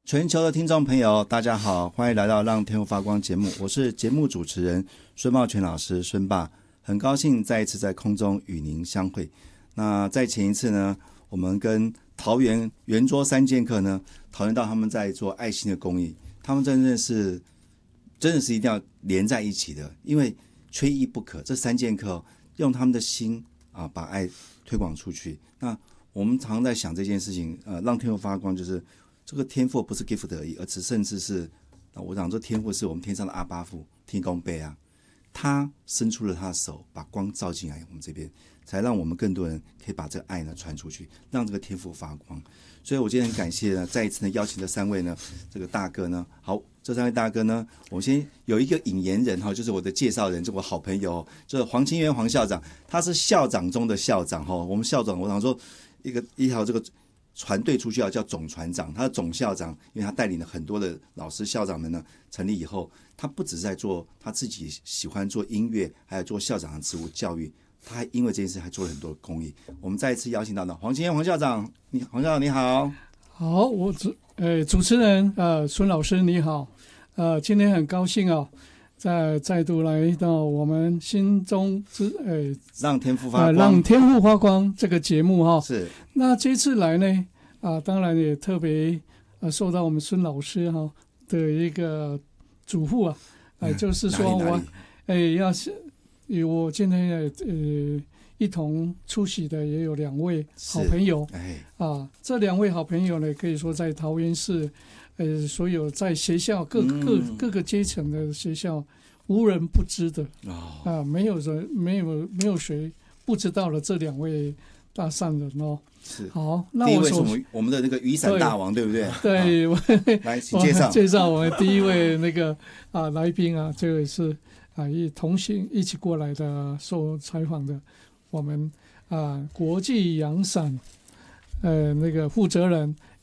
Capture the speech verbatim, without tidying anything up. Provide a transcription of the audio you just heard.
全球的听众朋友大家好，欢迎来到让天赋发光节目，我是节目主持人孙茂全老师孙爸，很高兴再一次在空中与您相会。那在前一次呢，我们跟桃园圆桌三剑客呢讨论到他们在做爱心的公益，他们真的是真的是一定要连在一起的，因为缺一不可。这三剑客、哦、用他们的心啊把爱推广出去。那我们常常在想这件事情，呃，让天赋发光就是这个天赋不是 gift 而已，而是甚至是我讲这天赋是我们天上的阿爸父天公伯啊，他伸出了他的手，把光照进来我们这边，才让我们更多人可以把这个爱呢传出去，让这个天赋发光。所以我今天很感谢呢，再一次呢邀请这三位呢，这个大哥呢，好，这三位大哥呢，我们先有一个引言人哈，就是我的介绍人，就是我好朋友，就是黄清源黄校长，他是校长中的校长哈。我们校长，我想说一个一条这个船队出去要叫总船长，他的总校长，因为他带领了很多的老师校长们呢，成立以后，他不只在做他自己喜欢做音乐，还有做校长的职务教育。他还因为这件事还做了很多的公益。我们再一次邀请到呢黄清源黄校长，你黄校长你好。 好，我主呃主持人呃孙老师你好，呃今天很高兴哦，再再度来到我们心中之呃让天赋发光、 呃、让天赋发光这个节目哈、哦。 是。 那这次来呢啊、呃，当然也特别呃受到我们孙老师哈、哦、的一个嘱咐啊，呃、嗯、就是说我哎要是。我今天呃一同出席的也有两位好朋友，哎啊，这两位好朋友呢，可以说在桃园市，呃，所有在学校各各各个阶层的学校，无人不知的、哦、啊，没有人没有没有谁不知道了这两位大善人哦。 是好，那第一位是我们我们的那个雨伞大王， 对, 对不对？ 对， 来请介绍介绍我们第一位那个啊来宾啊，这位是。啊，一同行一起过来的受采访的，我们啊国际阳伞呃那个负责人